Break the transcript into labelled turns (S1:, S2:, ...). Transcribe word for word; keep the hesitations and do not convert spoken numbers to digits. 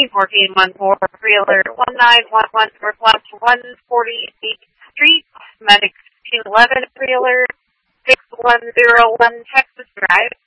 S1: fourteen one four, Realtor one nine one one, Northwest one forty-eighth Street, Medic two eleven, Realtor six one zero one, Texas Drive.